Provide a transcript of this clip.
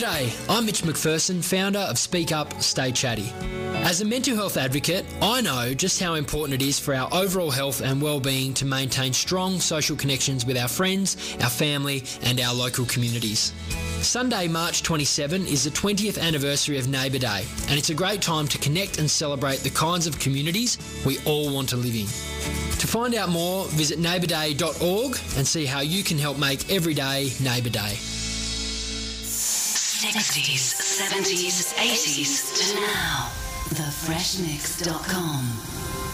G'day, I'm Mitch McPherson, founder of Speak Up, Stay Chatty. As a mental health advocate, I know just how important it is for our overall health and well-being to maintain strong social connections with our friends, our family and our local communities. Sunday, March 27 is the 20th anniversary of Neighbour Day, and it's a great time to connect and celebrate the kinds of communities we all want to live in. To find out more, visit neighbourday.org and see how you can help make every day Neighbour Day. 60s, 70s, 80s to now. TheFreshMix.com.